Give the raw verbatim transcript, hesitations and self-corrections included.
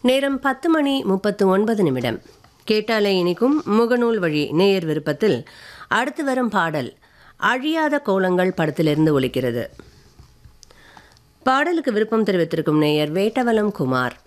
நேரம் பத்து மணி முப்பத்து ஒன்பது நிமிடம். கேட்டாலே இனிக்கும் முகநூல் வழி நேயர் விருப்பத்தில் அடுத்து வரும் பாடல் அழியாத கோலங்கள் படத்திலிருந்து ஒலிக்கிறது. பாடலுக்கு விருப்பம் தெரிவித்திருக்கும் நேயர் வேட்டவலம் குமார்.